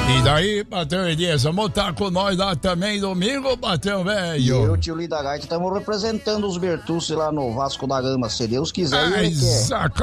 E daí, Patrão Elias, vamos estar com nós lá também domingo, Patrão Velho? E eu, tio Lida Gaita, estamos representando os Bertucci lá no Vasco da Gama, se Deus quiser. Saca